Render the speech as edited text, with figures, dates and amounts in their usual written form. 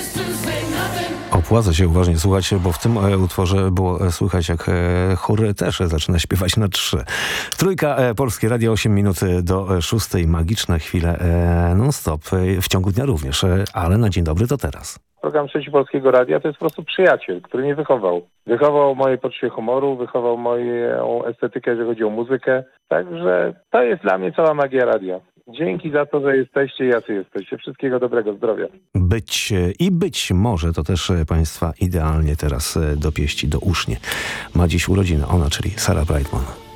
Opłaca się uważnie słuchać, bo w tym utworze było słychać, jak chór też zaczyna śpiewać na 3. Trójka, Polskie Radio, 8 minut do 6. Magiczne chwile non-stop. W ciągu dnia również, ale na dzień dobry to teraz. Program Trzeci Polskiego Radia to jest po prostu przyjaciel, który mnie wychował. Wychował moje poczucie humoru, wychował moją estetykę, jeżeli chodzi o muzykę. Także to jest dla mnie cała magia radia. Dzięki za to, że jesteście, jacy jesteście. Wszystkiego dobrego, zdrowia. Być może to też Państwa idealnie teraz dopieści do usznie. Ma dziś urodziny ona, czyli Sarah Brightman.